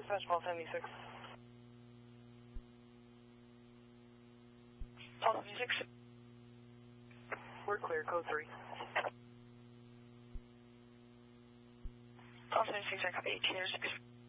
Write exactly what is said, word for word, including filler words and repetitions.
Dispatch Paul seventy-six. Paul seventy-six. We're clear, code three. Paul seventy-six, I copy eight two zero six.